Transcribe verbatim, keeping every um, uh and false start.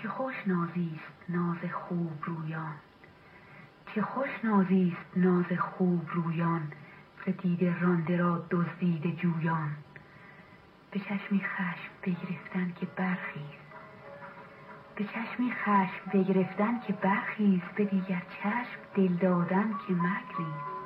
چه خوش نازیست ناز خوب رویان، چه خوش نازیست ناز خوب رویان، ز دیده رانده را دزدیده جویان. به چشمی خشم بگرفتن که برخیز، به چشمی خشم بگرفتن که برخیز، به دیگر چشم دل دادن که مگریز.